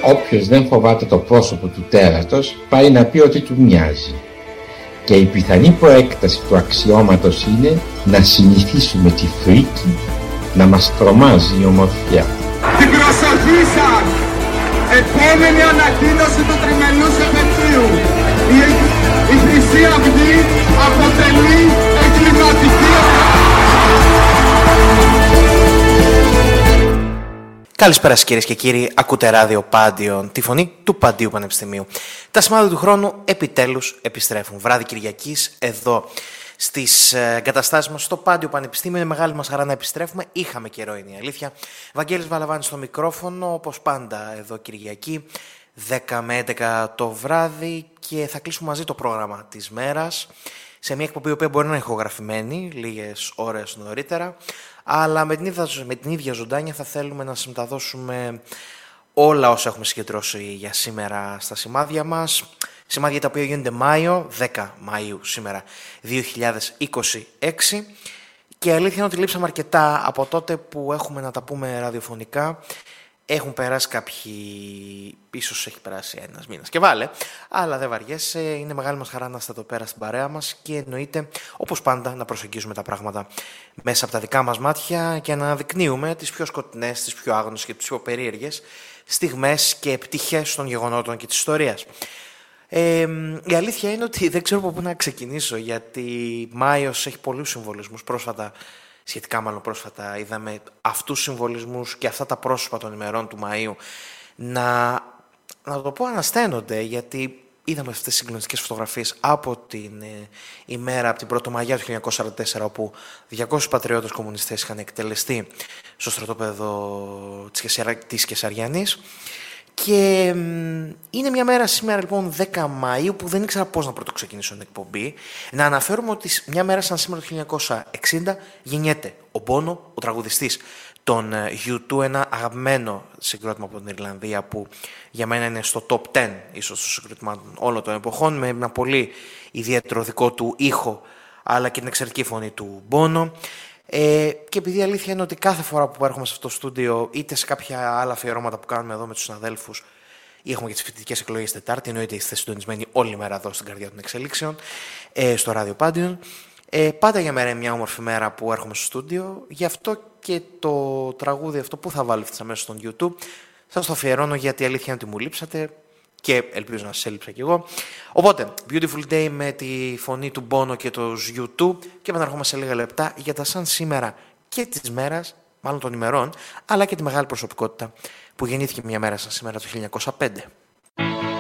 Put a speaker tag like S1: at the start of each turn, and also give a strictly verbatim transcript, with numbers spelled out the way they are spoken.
S1: όποιος δεν φοβάται το πρόσωπο του τέρατος πάει να πει ότι του μοιάζει. Και η πιθανή προέκταση του αξιώματος είναι να συνηθίσουμε τη φρίκη να μας τρομάζει η ομορφιά.
S2: Την προσοχή σας! Επόμενη ανακοίνωση του τριμελούς επαιτίου. Η, η Χρυσή Αυγή αποτελεί εγκληματική.
S3: Καλησπέρα σας κυρίες και κύριοι, ακούτε ράδιο Πάντιον, τη φωνή του Παντίου Πανεπιστημίου. Τα σημάδια του χρόνου επιτέλους επιστρέφουν. Βράδυ Κυριακής εδώ στις εγκαταστάσεις μας στο Πάντιο Πανεπιστήμιο. Είναι μεγάλη μας χαρά να επιστρέφουμε. Είχαμε καιρό, είναι η αλήθεια. Βαγγέλης Βαλαβάνης στο μικρόφωνο, όπως πάντα εδώ Κυριακή, δέκα με έντεκα το βράδυ, και θα κλείσουμε μαζί το πρόγραμμα της μέρας σε μια εκπομπή που μπορεί να είναι ηχογραφημένη λίγες ώρες νωρίτερα, αλλά με την ίδια, με την ίδια ζωντάνια θα θέλουμε να σας μεταδώσουμε όλα όσα έχουμε συγκεντρώσει για σήμερα στα σημάδια μας. Σημάδια τα οποία γίνονται Μάιο, δέκα Μαΐου σήμερα δύο χιλιάδες είκοσι έξι, και αλήθεια είναι ότι λείψαμε αρκετά από τότε που έχουμε να τα πούμε ραδιοφωνικά. Έχουν περάσει κάποιοι, ίσως έχει περάσει ένας μήνας και βάλε, αλλά δεν βαριέσαι, είναι μεγάλη μας χαρά να είστε εδώ πέρα στην παρέα μας και εννοείται, όπως πάντα, να προσεγγίζουμε τα πράγματα μέσα από τα δικά μας μάτια και να αναδεικνύουμε τις πιο σκοτεινές, τις πιο άγνωστες και τις πιο περίεργες στιγμές και πτυχές των γεγονότων και της ιστορίας. Ε, η αλήθεια είναι ότι δεν ξέρω από πού να ξεκινήσω, γιατί Μάιος έχει πολλούς συμβολισμούς. Πρόσφατα, σχετικά μάλλον πρόσφατα, είδαμε αυτούς τους συμβολισμούς και αυτά τα πρόσωπα των ημερών του Μαΐου να, να το πω, ανασταίνονται, γιατί είδαμε αυτές τις συγκλονιστικές φωτογραφίες από την ε, ημέρα, από την Πρωτομαγιά του χίλια εννιακόσια σαράντα τέσσερα, όπου διακόσιοι πατριώτες κομμουνιστές είχαν εκτελεστεί στο στρατόπεδο της, της Κεσαριανής. Και είναι μια μέρα σήμερα, λοιπόν, δέκα Μαΐου, που δεν ήξερα πώς να πρωτοξεκινήσω την εκπομπή. Να αναφέρουμε ότι μια μέρα σαν σήμερα το χίλια εννιακόσια εξήντα γεννιέται ο Μπόνο, ο τραγουδιστής των γιου τού, ένα αγαπημένο συγκρότημα από την Ιρλανδία που για μένα είναι στο top δέκα ίσως των συγκροτημάτων όλων των εποχών, με ένα πολύ ιδιαίτερο δικό του ήχο αλλά και την εξαιρετική φωνή του Μπόνο. Ε, και επειδή η αλήθεια είναι ότι κάθε φορά που έρχομαι σε αυτό το στούντιο, είτε σε κάποια άλλα αφιερώματα που κάνουμε εδώ με τους συναδέλφους, ή έχουμε και τις φοιτητικές εκλογές Τετάρτη, εννοείται είστε συντονισμένοι όλη μέρα εδώ στην καρδιά των εξελίξεων, ε, στο ράδιο Πάντιον. Ε, πάντα για μένα είναι μια όμορφη μέρα που έρχομαι στο στούντιο, γι' αυτό και το τραγούδι αυτό που θα βάλω αυτές αμέσως στον YouTube σας το αφιερώνω, γιατί η αλήθεια είναι ότι μου λείψατε και ελπίζω να σας έλειψα κι εγώ. Οπότε, Beautiful Day με τη φωνή του Μπόνο και τους γιου τού, και επαναρχόμαστε σε λίγα λεπτά για τα σαν σήμερα και της μέρας, μάλλον των ημερών, αλλά και τη μεγάλη προσωπικότητα που γεννήθηκε μια μέρα σαν σήμερα το χίλια εννιακόσια πέντε.